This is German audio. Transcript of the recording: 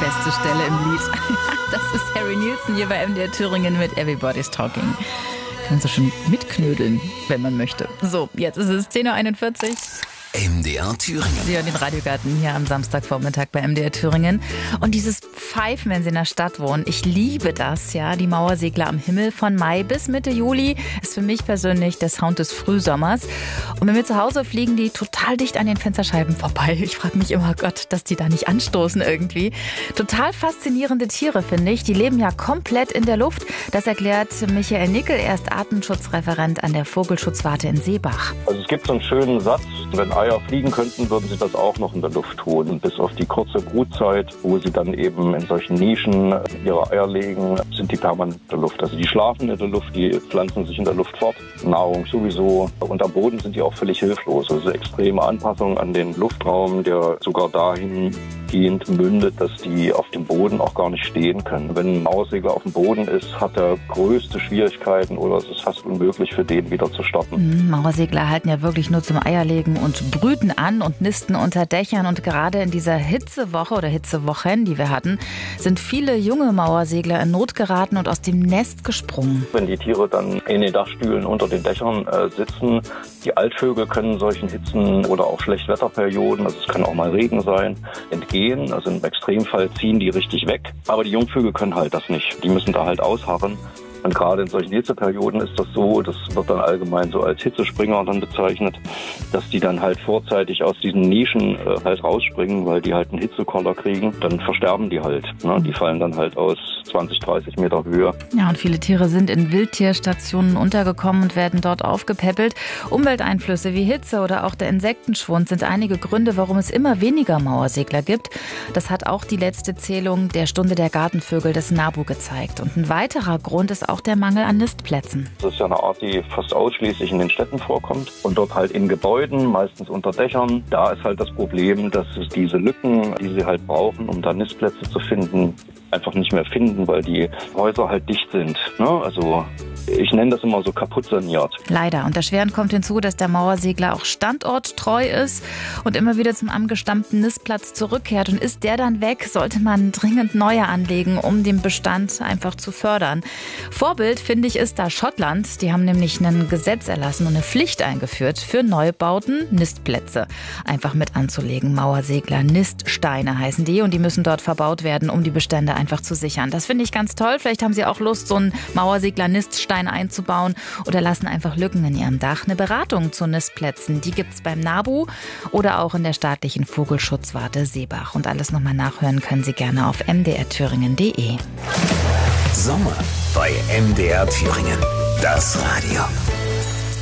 beste Stelle im Lied. Das ist Harry Nilsson hier bei MDR Thüringen mit Everybody's Talking. Kannst du schon mitknödeln, wenn man möchte. So, jetzt ist es 10.41 Uhr. MDR Thüringen. Sie hören den Radiogarten hier am Samstagvormittag bei MDR Thüringen. Und dieses Pfeifen, wenn Sie in der Stadt wohnen, ich liebe das, ja. Die Mauersegler am Himmel von Mai bis Mitte Juli ist für mich persönlich der Sound des Frühsommers. Und wenn wir zu Hause fliegen, die total dicht an den Fensterscheiben vorbei. Ich frage mich immer, Gott, dass die da nicht anstoßen irgendwie. Total faszinierende Tiere, finde ich. Die leben ja komplett in der Luft. Das erklärt Michael Nickel, er ist Artenschutzreferent an der Vogelschutzwarte in Seebach. Also es gibt so einen schönen Satz, wenn Eier fliegen könnten, würden sie das auch noch in der Luft tun. Bis auf die kurze Brutzeit, wo sie dann eben in solchen Nischen ihre Eier legen, sind die permanent in der Luft. Also die schlafen in der Luft, die pflanzen sich in der Luft fort. Nahrung sowieso. Und am Boden sind die auch völlig hilflos. Also extreme Anpassung an den Luftraum, der sogar dahingehend mündet, dass die auf dem Boden auch gar nicht stehen können. Wenn ein Mauersegler auf dem Boden ist, hat er größte Schwierigkeiten oder es ist fast unmöglich für den wieder zu starten. Mauersegler halten ja wirklich nur zum Eierlegen und brüten an und nisten unter Dächern. Und gerade in dieser Hitzewoche oder Hitzewochen, die wir hatten, sind viele junge Mauersegler in Not geraten und aus dem Nest gesprungen. Wenn die Tiere dann in den Dachstühlen unter den Dächern sitzen, die Altvögel können solchen Hitzen oder auch Schlechtwetterperioden, also es kann auch mal Regen sein, entgehen. Also im Extremfall ziehen die richtig weg. Aber die Jungvögel können halt das nicht. Die müssen da halt ausharren. Und gerade in solchen Hitzeperioden ist das so, das wird dann allgemein so als Hitzespringer dann bezeichnet, dass die dann halt vorzeitig aus diesen Nischen halt rausspringen, weil die halt einen Hitzekoller kriegen. Dann versterben die halt. Ne? Die fallen dann halt aus 20, 30 Meter Höhe. Ja, und viele Tiere sind in Wildtierstationen untergekommen und werden dort aufgepäppelt. Umwelteinflüsse wie Hitze oder auch der Insektenschwund sind einige Gründe, warum es immer weniger Mauersegler gibt. Das hat auch die letzte Zählung der Stunde der Gartenvögel des NABU gezeigt. Und ein weiterer Grund ist auch der Mangel an Nistplätzen. Das ist ja eine Art, die fast ausschließlich in den Städten vorkommt und dort halt in Gebäuden, meistens unter Dächern. Da ist halt das Problem, dass es diese Lücken, die sie halt brauchen, um da Nistplätze zu finden, einfach nicht mehr finden, weil die Häuser halt dicht sind. Ne? Also ich nenne das immer so kaputt saniert. Leider. Und erschwerend kommt hinzu, dass der Mauersegler auch standorttreu ist und immer wieder zum angestammten Nistplatz zurückkehrt. Und ist der dann weg, sollte man dringend neue anlegen, um den Bestand einfach zu fördern. Vorbild, finde ich, ist da Schottland. Die haben nämlich ein Gesetz erlassen und eine Pflicht eingeführt, für Neubauten Nistplätze einfach mit anzulegen. Mauersegler, Niststeine heißen die und die müssen dort verbaut werden, um die Bestände einfach zu sichern. Das finde ich ganz toll. Vielleicht haben Sie auch Lust, so einen Mauersegler-Niststein einzubauen oder lassen einfach Lücken in Ihrem Dach. Eine Beratung zu Nistplätzen, die gibt es beim NABU oder auch in der staatlichen Vogelschutzwarte Seebach. Und alles nochmal nachhören können Sie gerne auf mdrthüringen.de. Sommer bei MDR Thüringen. Das Radio.